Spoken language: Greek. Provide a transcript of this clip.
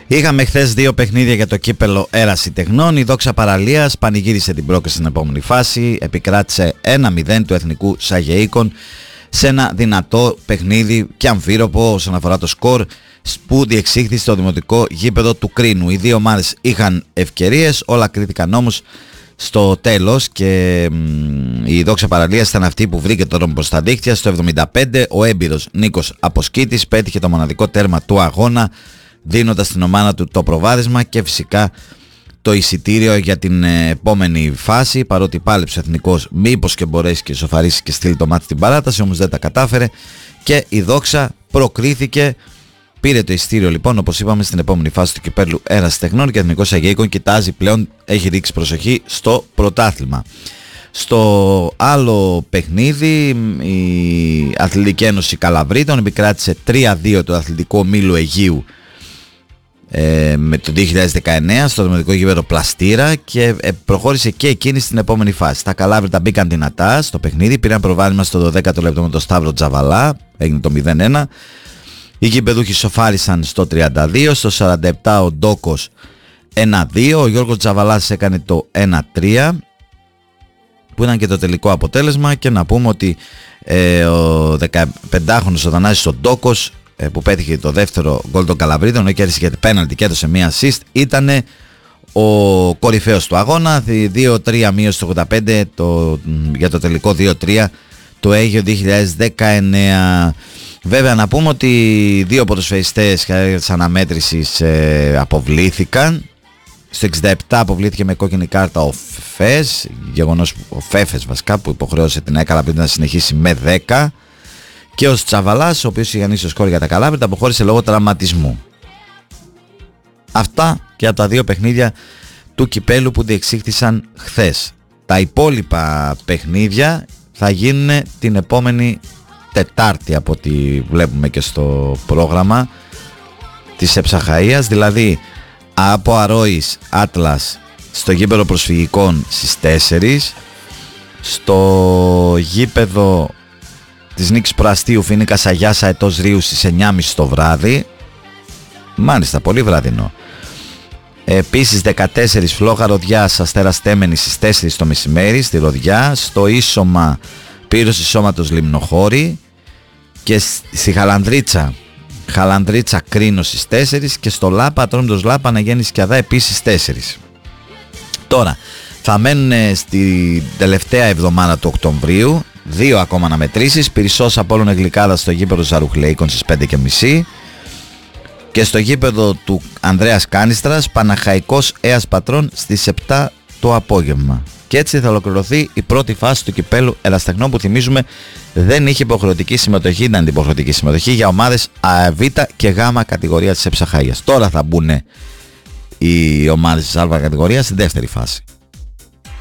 Είχαμε χθες δύο παιχνίδια για το κύπελο Έραση Τεχνών. Η Δόξα Παραλίας πανηγύρισε την πρόκριση στην επόμενη φάση. Επικράτησε 1-0 του Εθνικού Σαγεΐκων σε ένα δυνατό παιχνίδι και αμφίροπο όσον αφορά το σκορ που διεξήχθη στο δημοτικό γήπεδο του Κρίνου. Οι δύο ομάδες είχαν ευκαιρίες, όλα κρίθηκαν όμως στο τέλος και η Δόξα Παραλίας ήταν αυτή που βρήκε τον δρόμο προς τα δίχτυα. Στο 75 ο έμπειρος Νίκος Αποσκήτης πέτυχε το μοναδικό τέρμα του αγώνα, δίνοντας στην ομάδα του το προβάδισμα και φυσικά το εισιτήριο για την επόμενη φάση, παρότι πάλεψε ο Εθνικός μήπως και μπορέσει και σοφαρίσει και στείλει το μάτι στην παράταση, όμως δεν τα κατάφερε και η Δόξα προκρίθηκε. Πήρε το εισιτήριο λοιπόν, όπως είπαμε, στην επόμενη φάση του κυπέλλου Έραση Τεχνών και ο Εθνικός Αγγεϊκών κοιτάζει πλέον, έχει ρίξει προσοχή στο πρωτάθλημα. Στο άλλο παιχνίδι η Αθλητική Ένωση Καλαβρίτων επικράτησε 3-2 το Αθλητικό Μήλο Αιγείου με το 2019 στο δημοτικό γήπεδο Πλαστήρα και προχώρησε και εκείνη στην επόμενη φάση. Τα Καλάβρητα μπήκαν δυνατά στο παιχνίδι, πήραν προβάδισμα στο 12ο λεπτό με τον Σταύρο Τζαβαλά, έγινε το 0-1. Οι γηπεδούχοι σοφάρισαν στο 32, στο 47 ο Ντόκος 1-2, ο Γιώργος Τζαβαλάς έκανε το 1-3 που ήταν και το τελικό αποτέλεσμα. Και να πούμε ότι ο 15χρονος ο Θανάσης ο Ντόκος που πέτυχε το δεύτερο γκολ των Καλαβρίτων, ενώ κέρδισε και πέναλτι και έδωσε μία assist, ήταν ο κορυφαίος του αγώνα. 2-3 μείωση στο 85 για το τελικό 2-3 το Αίγιο 2019. Βέβαια να πούμε ότι δύο ποδοσφαιριστές κατά της αναμέτρησης αποβλήθηκαν. Στο 67 αποβλήθηκε με κόκκινη κάρτα ο Φεφές, γεγονός ο Φέφες βασικά που υποχρέωσε την Καλαβρίτα να συνεχίσει με 10, και ο Τσαβαλάς, ο οποίος είχε ανοίξει το σκόρ για τα Καλάβρητα, αποχώρησε λόγω τραυματισμού. Αυτά και από τα δύο παιχνίδια του κυπέλου που διεξήχθησαν χθες. Τα υπόλοιπα παιχνίδια θα γίνουν την επόμενη Τετάρτη από ό,τι βλέπουμε και στο πρόγραμμα της Εψαχαΐας, δηλαδή από Αρόης Άτλας στο γήπεδο προσφυγικών στις 4, στο γήπεδο της Νίκης Προαστίου Φοίνικα Αγιάς Αετός Ρίου στις 9.30 το βράδυ. Μάλιστα, πολύ βραδινό. Επίσης 14 Φλόγα Ροδιάς Αστέρας Τέμενης στις 4 το μεσημέρι στη Ροδιά, στο Ίσωμα Πύρωση Σώματος Λιμνοχώρη και στη Χαλανδρίτσα Κρίνος στις 4 και στο Λάπα Ατρόμητος Λάπα Αναγέννηση Σκιαδά επίσης 4. Τώρα θα μένουν στη τελευταία εβδομάδα του Οκτωβρίου δύο ακόμα αναμετρήσεις. Πυρισσός Απόλλων Εγλικάδα στο γήπεδο Ζαρουχλέικων στις 5.30 και στο γήπεδο του Ανδρέας Κάνιστρας Παναχαϊκός Αίας Πατρών στις 7 το απόγευμα. Και έτσι θα ολοκληρωθεί η πρώτη φάση του κυπέλου Έραση Τεχνών που θυμίζουμε δεν είχε υποχρεωτική συμμετοχή, ήταν την υποχρεωτική συμμετοχή για ομάδες Β και Γ κατηγορία της Εψαχαΐας. Τώρα θα μπουν οι ομάδες της Α κατηγορίας στη δεύτερη φάση.